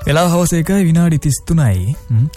වෙලාව හවස 1 විනාඩි 33යි.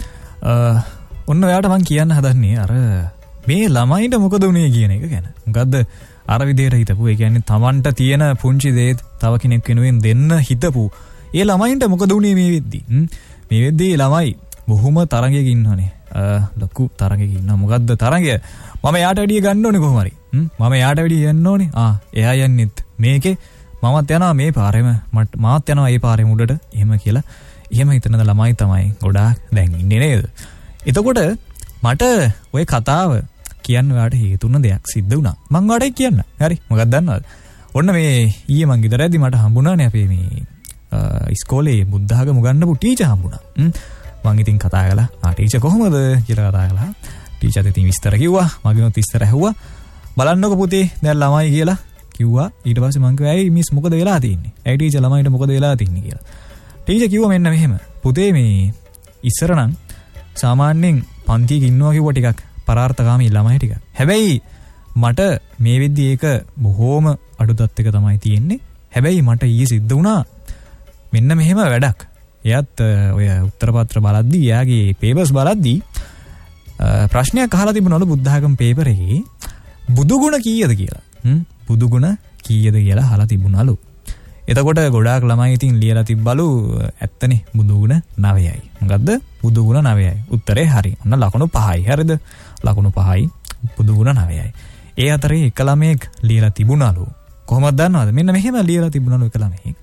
ඔන්න ඔයාට මම කියන්න හදන්නේ අර මේ ළමයින්ට මොකද උනේ කියන එක ගැන. මොකද්ද අර විදියට හිතපු. ඒ කියන්නේ Tamanට තියෙන පුංචි දේ තව කෙනෙක් වෙනුවෙන් දෙන්න හිතපු. ඒ ළමයින්ට මොකද උනේ මේ වෙද්දී? මේ වෙද්දී ළමයි බොහොම තරංගයක ඉන්නවනේ. ලොකු තරංගයක ඉන්නවා. මොකද්ද තරංගය? මම එයාට වැඩිය ගන්න ඕනේ කොහොම හරි. මම එයාට වැඩිය යන්න ඕනේ. එයා යන්නෙත් මේකේ මමත් යනවා මේ පාරෙම මාත් යනවා ඒ පාරෙම උඩට. එහෙම කියලා. එහෙම හිතන ළමයි තමයි ගොඩාක් දැන් ඉන්නේ නේද? එතකොට මට ওই කතාව කියන්න ඔයාලට හේතුන දෙයක් සිද්ධ වුණා. මම ඔයාලට කියන්න. හරි. මොකක්ද දන්නවද? ඔන්න මේ ඊයේ මං ගෙදර ඇද්දි මට හම්බුණානේ අපේ මේ ඉස්කෝලේ බුද්ධ ආගම උගන්වපු ටීචර් හම්බුණා. මං ඉතින් කතා කළා. ටීචර් කොහොමද කියලා කතා කළා. ටීචර් ඉතින් විස්තර කිව්වා. මගෙනුත් විස්තර ඇහුවා. බලන්නකො පුතේ දැන් ළමයි කියලා කිව්වා. ඊට පස්සේ මං කිව්වා ඇයි මිස් මොකද වෙලා තින්නේ? ඇයි ටීචර් ළමයින්ට මොකද වෙලා තින්නේ කියලා. ටීචර් කිව්වා මෙන්න මෙහෙම. පුතේ මේ ඉස්සර නම් සාමාන්‍යයෙන් පන්තියක ඉන්නවා කිව්වා ටිකක් පරාර්ථකාමී ළමයි ටික. හැබැයි මට මේ වෙද්දි ඒක බොහොම අඩු තත්ත්වයක තමයි තියෙන්නේ. හැබැයි මට ඊයේ සිද්ධ වුණා මෙන්න මෙහෙම වැඩක්. එයාත් ඔය උත්තර පත්‍ර බලද්දී එයාගේ පේපර්ස් බලද්දී ප්‍රශ්නයක් අහලා තිබුණලු බුද්ධ ආගම පේපර් එකේ බුදුගුණ කීයද කියලා. බුදුගුණ කීයද කියලා අහලා තිබුණලු. එතකොට ගොඩාක් ළමයි ඉතින් ලියලා තිබ්බලු ඇත්තනේ බුදුගුණ 9යි. මොකද්ද? බුදුගුණ 9යි. උත්තරේ හරි. ඔන්න ලකුණු 5යි. හරිද? ලකුණු 5යි. බුදුගුණ 9යි. ඒ අතරේ එක ළමයෙක් ලියලා තිබුණලු. කොහොමද දන්නවද? මෙන්න මෙහෙම ලියලා තිබුණලු එක ළමයෙක්.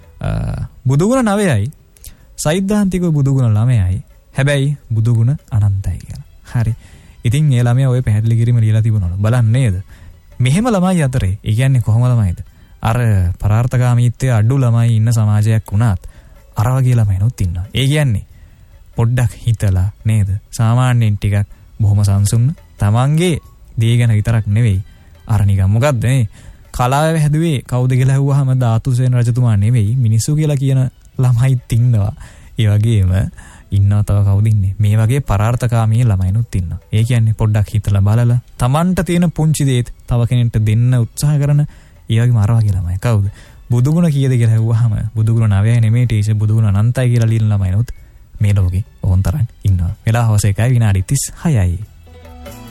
බුදුගුණ 9යි. සෛද්ධාන්තික බුදුගුණ 9යි. හැබැයි බුදුගුණ අනන්තයි කියලා. හරි. ඉතින් ඒ ළමයා ඔය පැහැදිලි කිරීම ලියලා තිබුණලු. බලන්න නේද? මෙහෙම ළමයි අතරේ. ඒ කියන්නේ කොහොම ළමයිද? අර පරාර්ථකාමීත්වයේ අඩු ළමයි ඉන්න සමාජයක් වුණත් අර වගේ ළමයිනුත් ඉන්නවා. ඒ කියන්නේ පොඩ්ඩක් හිතලා නේද? සාමාන්‍යයෙන් ටිකක් බොහොම සංසුන් තමන්ගේ දේ ගැන විතරක් නෙවෙයි. අර නිකන් මොකද්ද මේ කලාව හැදුවේ කවුද කියලා අහුවාම ධාතුසේන රජතුමා නෙවෙයි මිනිස්සු කියලා කියන ළමයිත් ඉන්නවා. ඒ වගේම ඉන්නවා තව කවුද ඉන්නේ? මේ වගේ පරාර්ථකාමී ළමයිනුත් ඉන්නවා. ඒ කියන්නේ පොඩ්ඩක් හිතලා බලලා තමන්ට තියෙන පුංචි දේත් තව කෙනෙක්ට දෙන්න උත්සාහ කරන ඒ වගේම අර වගේ ළමයි. කවුද? බුදුගුණ කීයද කියලා අහුවාම බුදුගුණ 9යි නෙමෙයි ටීචර් බුදුගුණ අනන්තයි කියලා ලියන ළමයිනුත් මේ ලෝකේ ඕන් තරම් ඉන්නවා. වෙලාව හවස 1 විනාඩි 36යි.